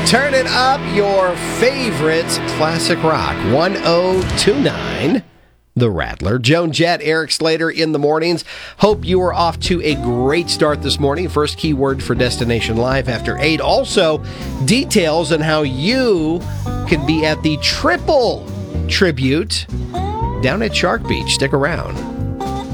Turning up your favorite classic rock. 1029 The Rattler. Joan Jett, Eric Slater in the mornings. Hope you are off to a great start this morning. First keyword for Destination Live after 8. Also, details on how you can be at the triple tribute down at Shark Beach. Stick around.